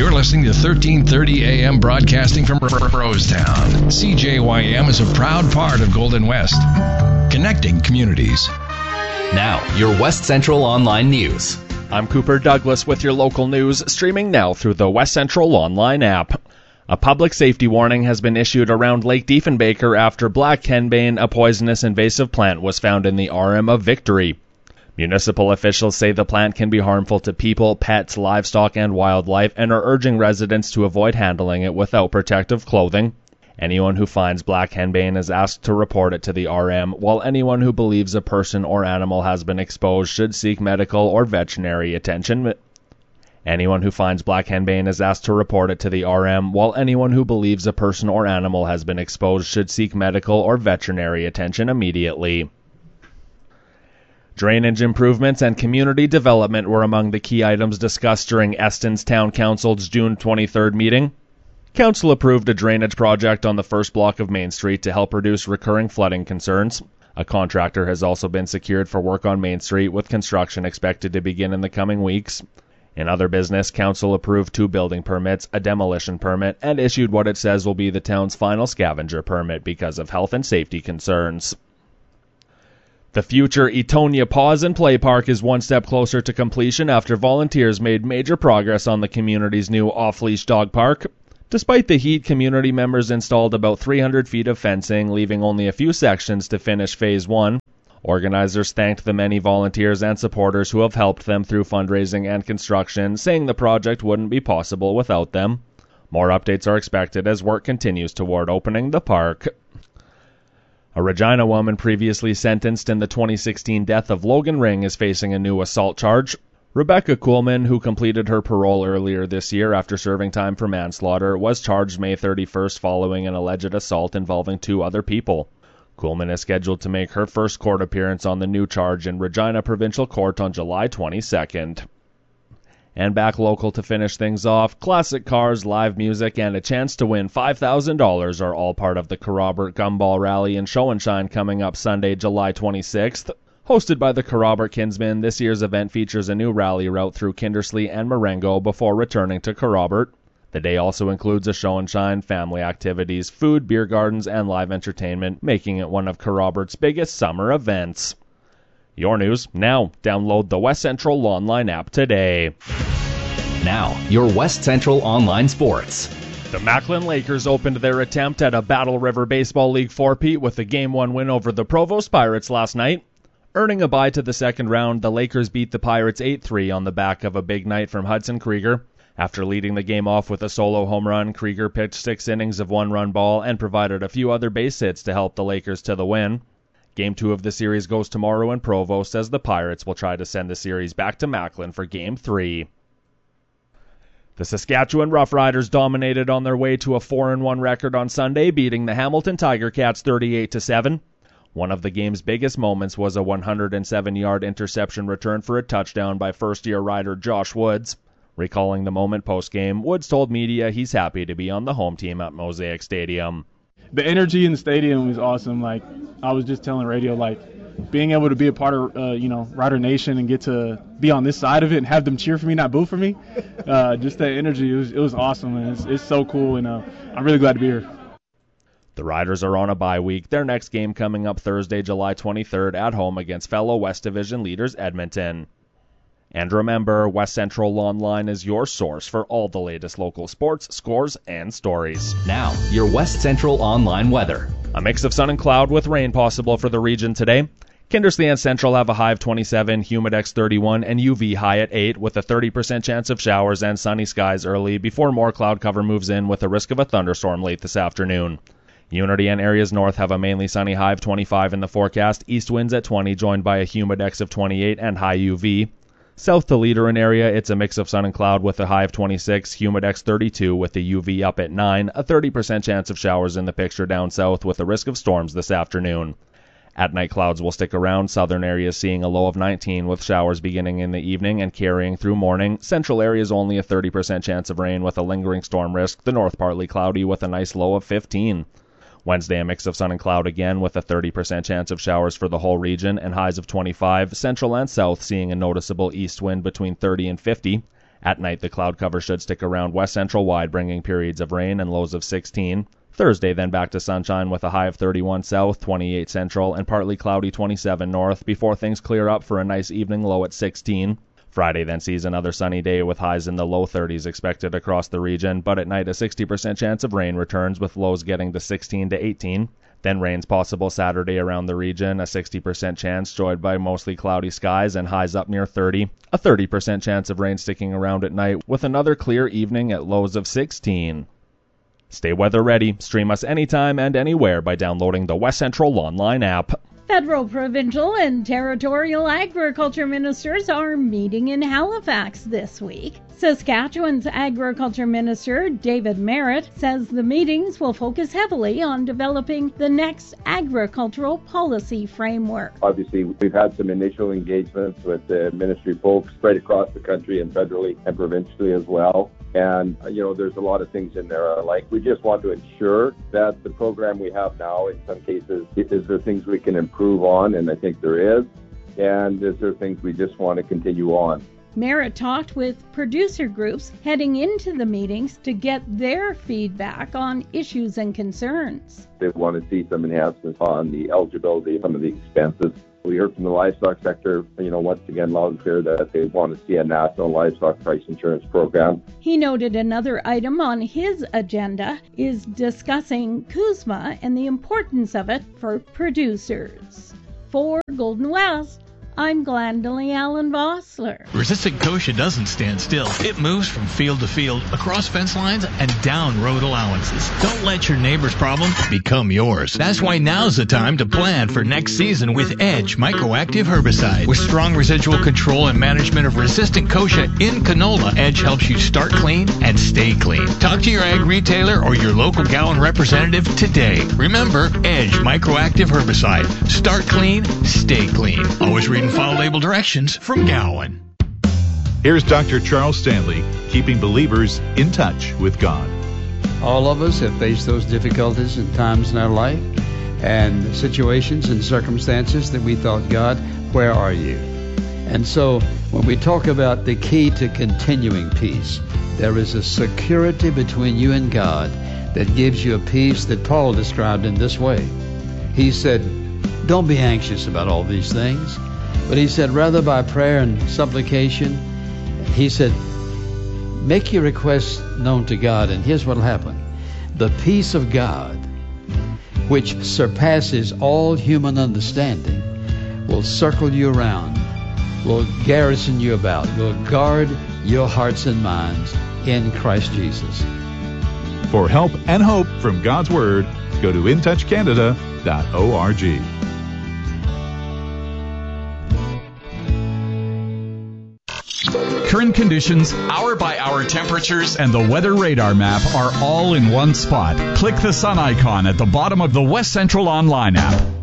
You're listening to 1330 AM broadcasting from Rosetown. CJYM is a proud part of Golden West, connecting communities. Now, your West Central Online News. I'm Cooper Douglas with your local news, streaming now through the West Central Online app. A public safety warning has been issued around Lake Diefenbaker after black henbane, a poisonous invasive plant, was found in the RM of Victory. Municipal officials say the plant can be harmful to people, pets, livestock, and wildlife, and are urging residents to avoid handling it without protective clothing. Anyone who finds black henbane is asked to report it to the RM, while anyone who believes a person or animal has been exposed should seek medical or veterinary attention. Anyone who finds black henbane is asked to report it to the RM, while anyone who believes a person or animal has been exposed should seek medical or veterinary attention immediately. Drainage improvements and community development were among the key items discussed during Eston's Town Council's June 23rd meeting. Council approved a drainage project on the first block of Main Street to help reduce recurring flooding concerns. A contractor has also been secured for work on Main Street, with construction expected to begin in the coming weeks. In other business, Council approved 2 building permits, a demolition permit, and issued what it says will be the town's final scavenger permit because of health and safety concerns. The future Etonia Pause and Play Park is one step closer to completion after volunteers made major progress on the community's new off-leash dog park. Despite the heat, community members installed about 300 feet of fencing, leaving only a few sections to finish Phase 1. Organizers thanked the many volunteers and supporters who have helped them through fundraising and construction, saying the project wouldn't be possible without them. More updates are expected as work continues toward opening the park. A Regina woman previously sentenced in the 2016 death of Logan Ring is facing a new assault charge. Rebecca Kuhlman, who completed her parole earlier this year after serving time for manslaughter, was charged May 31st following an alleged assault involving 2 other people. Kuhlman is scheduled to make her first court appearance on the new charge in Regina Provincial Court on July 22nd. And back local to finish things off, classic cars, live music, and a chance to win $5,000 are all part of the Kerrobert Gumball Rally and Show and Shine coming up Sunday, July 26th. Hosted by the Kerrobert Kinsmen, this year's event features a new rally route through Kindersley and Marengo before returning to Kerrobert. The day also includes a show and shine, family activities, food, beer gardens, and live entertainment, making it one of Kerrobert's biggest summer events. Your news now. Download the West Central Online app today. Now, your West Central Online Sports. The Macklin Lakers opened their attempt at a Battle River Baseball League 4-peat with a Game 1 win over the Provost Pirates last night. Earning a bye to the second round, the Lakers beat the Pirates 8-3 on the back of a big night from Hudson Krieger. After leading the game off with a solo home run, Krieger pitched 6 innings of 1-run ball and provided a few other base hits to help the Lakers to the win. Game 2 of the series goes tomorrow in Provost, as the Pirates will try to send the series back to Macklin for Game 3. The Saskatchewan Roughriders dominated on their way to a 4-1 record on Sunday, beating the Hamilton Tiger Cats 38-7. One of the game's biggest moments was a 107-yard interception return for a touchdown by first-year rider Josh Woods. Recalling the moment post-game, Woods told media he's happy to be on the home team at Mosaic Stadium. The energy in the stadium was awesome. I was just telling radio, being able to be a part of, Rider Nation and get to be on this side of it and have them cheer for me, not boo for me. Just that energy, it was awesome, and it's so cool, and I'm really glad to be here. The Riders are on a bye week, their next game coming up Thursday, July 23rd at home against fellow West Division leaders Edmonton. And remember, West Central Online is your source for all the latest local sports, scores, and stories. Now, your West Central Online weather. A mix of sun and cloud with rain possible for the region today. Kindersley and Central have a high of 27, Humidex 31, and UV high at 8, with a 30% chance of showers and sunny skies early before more cloud cover moves in with a risk of a thunderstorm late this afternoon. Unity and areas north have a mainly sunny high of 25 in the forecast, east winds at 20 joined by a Humidex of 28 and high UV. South to Leader and area, it's a mix of sun and cloud with a high of 26, Humidex 32 with the UV up at 9, a 30% chance of showers in the picture down south with a risk of storms this afternoon. At night, clouds will stick around, southern areas seeing a low of 19 with showers beginning in the evening and carrying through morning. Central areas only a 30% chance of rain with a lingering storm risk, the north partly cloudy with a nice low of 15. Wednesday, a mix of sun and cloud again with a 30% chance of showers for the whole region and highs of 25. Central and south seeing a noticeable east wind between 30 and 50. At night, the cloud cover should stick around west central wide, bringing periods of rain and lows of 16. Thursday, then back to sunshine with a high of 31 south, 28 central, and partly cloudy 27 north, before things clear up for a nice evening low at 16. Friday then sees another sunny day with highs in the low 30s expected across the region, but at night a 60% chance of rain returns with lows getting to 16 to 18. Then rain's possible Saturday around the region, a 60% chance joined by mostly cloudy skies and highs up near 30. A 30% chance of rain sticking around at night with another clear evening at lows of 16. Stay weather ready. Stream us anytime and anywhere by downloading the West Central online app. Federal, provincial, and territorial agriculture ministers are meeting in Halifax this week. Saskatchewan's Agriculture Minister David Merritt says the meetings will focus heavily on developing the next agricultural policy framework. Obviously, we've had some initial engagements with the ministry folks right across the country and federally and provincially as well. And, there's a lot of things in there. We just want to ensure that the program we have now, in some cases, is there things we can improve on? And I think there is. And is there things we just want to continue on? Merritt talked with producer groups heading into the meetings to get their feedback on issues and concerns. They want to see some enhancements on the eligibility of some of the expenses. We heard from the livestock sector, once again, loud and clear that they want to see a national livestock price insurance program. He noted another item on his agenda is discussing CUSMA and the importance of it for producers. For Golden West, I'm Glendalee Allen Vossler. Resistant kochia doesn't stand still. It moves from field to field, across fence lines, and down road allowances. Don't let your neighbor's problem become yours. That's why now's the time to plan for next season with Edge Microactive Herbicide. With strong residual control and management of resistant kochia in canola, Edge helps you start clean and stay clean. Talk to your ag retailer or your local Gowan representative today. Remember, Edge Microactive Herbicide. Start clean, stay clean. Always read and follow label directions from Gowan. Here's Dr. Charles Stanley, keeping believers in touch with God. All of us have faced those difficulties and times in our life and situations and circumstances that we thought, God, where are you? And so when we talk about the key to continuing peace, there is a security between you and God that gives you a peace that Paul described in this way. He said, don't be anxious about all these things. But he said, rather by prayer and supplication, he said, make your requests known to God, and here's what will happen. The peace of God, which surpasses all human understanding, will circle you around, will garrison you about, will guard your hearts and minds in Christ Jesus. For help and hope from God's Word, go to intouchcanada.org. Current conditions, hour-by-hour temperatures, and the weather radar map are all in one spot. Click the sun icon at the bottom of the West Central Online app.